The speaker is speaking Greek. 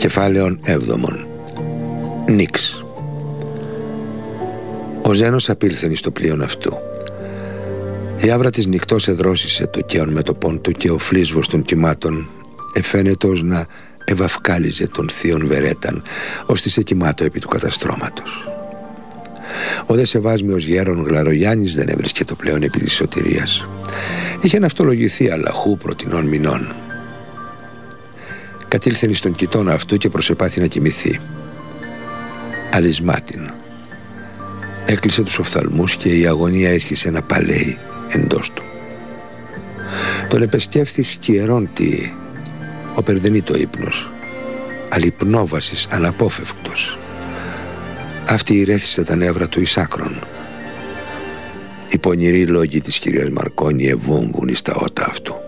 Κεφάλαιον 7. Νίξ. Ο Ζένος απήλθεν εις το πλοίον αυτού. Η άβρα της νυκτός εδρόσισε το καίον μέτωπον του, και ο φλίσβος των κυμάτων εφαίνεται ως να ευαυκάλιζε τον θείον βερέταν, ως της εκυμάτω επί του καταστρώματος. Ο δε σεβάσμιος γέρον Γλαρογιάννης δεν έβρισκε το πλέον επί της σωτηρίας. Είχε ναυτολογηθεί αλλαχού προτινών μηνών. Κατήλθεν εις τον κοιτώνα αυτού και προσεπάθη να κοιμηθεί. Αλυσμάτιν. Έκλεισε τους οφθαλμούς και η αγωνία έρχισε να παλέει εντός του. Τον επεσκέφθη σκιερών τι, οπερδενή το ύπνος, αλυπνόβασης αναπόφευκτος. Αυτή ηρέθησε τα νεύρα του εις άκρον. Οι πονηροί λόγοι της κυρίας Μαρκόνη ευόμβουν εις τα ότα αυτού.